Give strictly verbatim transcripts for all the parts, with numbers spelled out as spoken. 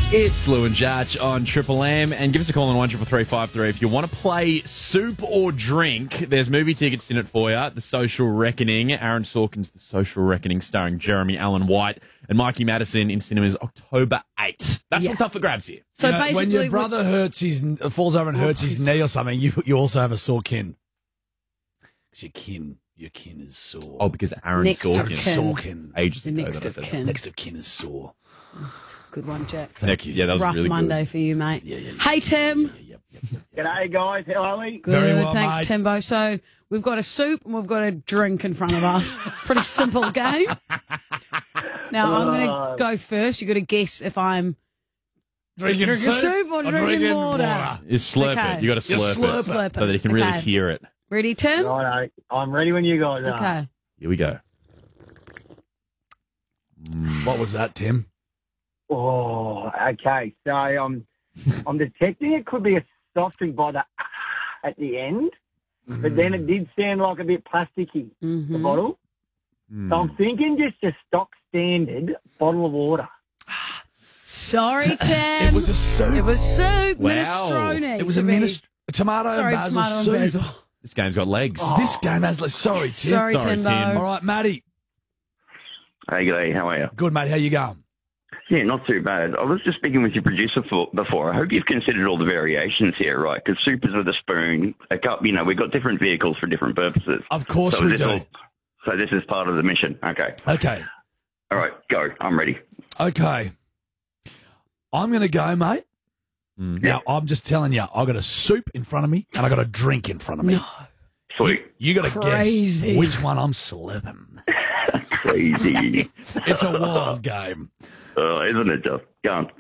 It's Lou and Judge on Triple M, and give us a call on one triple three five three if you want to play Soup or Drink. There's movie tickets in it for you. The Social Reckoning, Aaron Sorkin's The Social Reckoning, starring Jeremy Allen White and Mikey Madison in cinemas October eighth. That's Yeah. what's up for grabs here. So You know, basically, when your brother hurts his falls over and hurts his knee or something, you you also have a sore kin. Because your kin, your kin is sore. Oh, because Aaron Next of Sorkin. kin. Sorkin. Ages The ago next that I of said that. kin. Next of kin is sore. Good one, Jack. Thank you. Yeah, that was Rough really Monday good. for you, mate. Yeah, yeah, yeah. Hey, Tim. G'day, guys. How are we? Good, Very well, thanks, mate. Timbo. So we've got a soup and we've got a drink in front of us. Pretty simple game. Now, I'm going to go first. You've got to guess if I'm Drinking, drinking soup, or drinking, water. You slurp Okay. it. You got to You slurp, slurp it, it. Slurp so that it. you can really Okay. hear it. Ready, Tim? Righto. I'm ready when you guys are. Okay. Here we go. What was that, Tim? Oh, okay. So I'm, I'm detecting it could be a soft drink by the at the end, but then it did sound like a bit plasticky, the Mhm. bottle. So I'm thinking just a stock standard bottle of water. Sorry, Tim. It was a soup. It was soup. Wow. Minestrone. It was a to be- minist- tomato Sorry, and basil tomato and soup. basil. This game's got legs. This game has like, sorry, Tim. Sorry, Sorry, Timbo. Tim. All right, Matty. Hey, g'day, how are you? Good, mate. How you going? Yeah, not too bad. I was just speaking with your producer for, before. I hope you've considered all the variations here, right? Because soup is with a spoon, a cup, you know, we've got different vehicles for different purposes. Of course so we this do. all- so this is part of the mission. Okay. Okay. All right, go. I'm ready. Okay. I'm going to go, mate. Mm. Now, I'm just telling you, I got a soup in front of me and I got a drink in front of me. No. Sweet. You got to Crazy. guess which one I'm slipping. Crazy. It's a wild game. uh, isn't it just? Go on.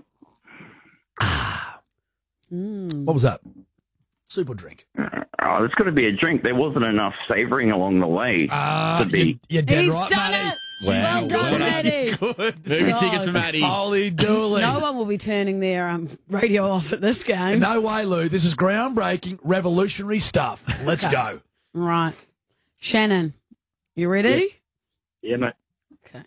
Mm. What was that? Soup or drink? Oh, it's got to be a drink. There wasn't enough savouring along the way Ah, to be. you, you're dead He's right, done Matty. it. Wow. Well done, Good. Matty. Good. Movie God. tickets for Maddie. Holy dooly. No one will be turning their um, radio off at this game. No way, Lou. This is groundbreaking, revolutionary stuff. Let's Okay. go. Right. Shannon, you ready? Yeah, mate. Okay.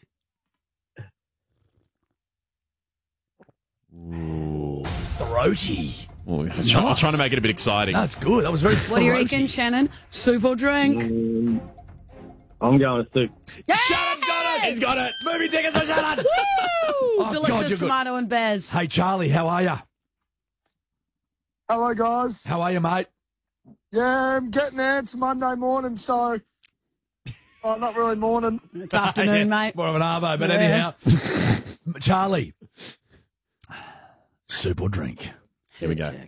Ooh. Throaty. Ooh, I was trying, I was trying to make it a bit exciting. That's good. That was very What do you throaty. reckon, Shannon? Soup or drink? Mm, I'm going to soup. Yeah! Shannon's got it. He's got it. Movie tickets for Shannon. Woo! Oh, Delicious God, you're good. tomato and bears. Hey, Charlie, how are you? Hello, guys. How are you, mate? Yeah, I'm getting there. It's Monday morning, so oh, not really morning. It's afternoon, Yeah, mate. More of an arvo, but Yeah. anyhow. Charlie, soup or drink? Here we go. Jack.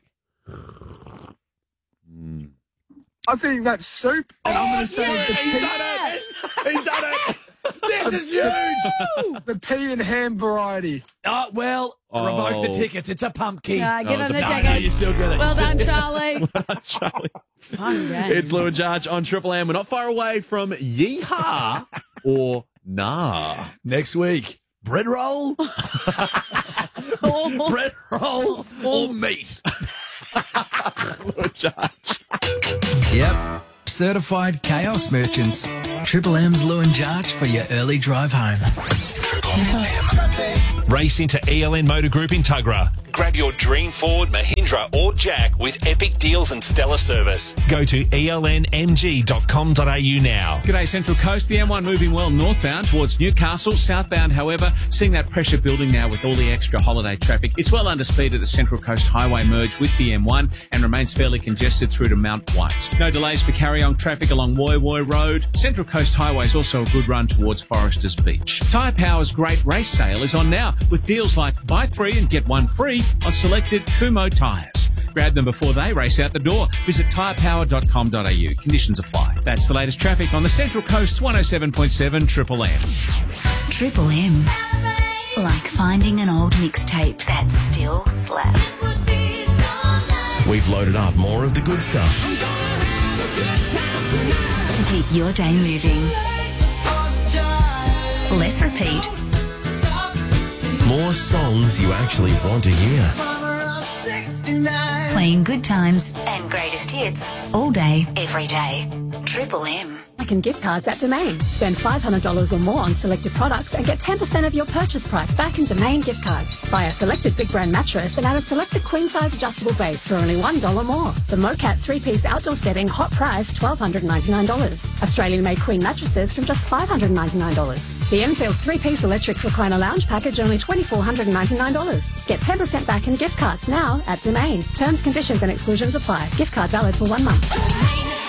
Mm. I think that's soup. And I'm going to say yeah, the, he's pea, done it. He's done it. This is huge. the pea and ham variety. Oh, well, revoke Oh. the tickets. It's a pumpkin. Uh, give it's him a the bad- no, you tickets. still get it. Well done, Charlie. Charlie. Fun game. It's Lou and Judge on Triple M. We're not far away from Yeehaw or Nah. Next week, bread roll, Oh, bread roll, or meat. Lou and Judge. Yep, certified chaos merchants. Triple M's Lou and Jarch for your early drive home. Race into E L N Motor Group in Tuggerah. Grab your dream Ford, Mahindra or Jack with epic deals and stellar service. Go to E L N M G dot com dot A U now. G'day Central Coast, the M one moving well northbound towards Newcastle. Southbound, however, seeing that pressure building now with all the extra holiday traffic. It's well under speed at the Central Coast Highway merge with the M one and remains fairly congested through to Mount White. No delays for carry-on traffic along Woy Woy Road. Central Coast Highway is also a good run towards Foresters Beach. Tyre Power's great race sale is on now with deals like buy three and get one free on selected Kumho tyres. Grab them before they race out the door. Visit tyre power dot com dot A U. Conditions apply. That's the latest traffic on the Central Coast's one oh seven point seven Triple M. Triple M. Like finding an old mixtape that still slaps. We've loaded up more of the good stuff. To keep your day moving. Less repeat. More songs you actually want to hear. Playing good times and greatest hits all day, every day. Triple M. back in gift cards at Domain. Spend five hundred dollars or more on selected products and get ten percent of your purchase price back in Domain gift cards. Buy a selected big brand mattress and add a selected queen size adjustable base for only one dollar more. The Mocat three-piece outdoor setting, hot price twelve hundred ninety-nine dollars. Australian-made queen mattresses from just five hundred ninety-nine dollars. The Enfield three-piece electric recliner lounge package only two thousand four hundred ninety-nine dollars. Get ten percent back in gift cards now at Domain. Terms, conditions and exclusions apply. Gift card valid for one month.